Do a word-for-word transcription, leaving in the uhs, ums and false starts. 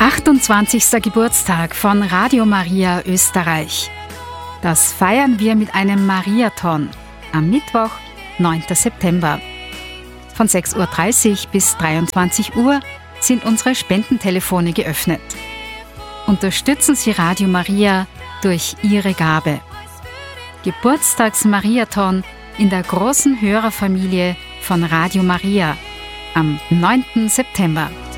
achtundzwanzigster Geburtstag von Radio Maria Österreich. Das feiern wir mit einem Mariathon am Mittwoch, neunten September. Von sechs Uhr dreißig bis dreiundzwanzig Uhr sind unsere Spendentelefone geöffnet. Unterstützen Sie Radio Maria durch Ihre Gabe. Geburtstags-Mariathon in der großen Hörerfamilie von Radio Maria am neunten September.